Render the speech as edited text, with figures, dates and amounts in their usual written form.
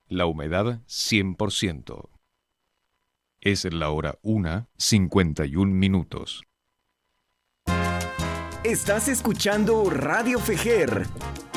La humedad 100%. Es la hora 1:51. Estás escuchando Radio Fejer.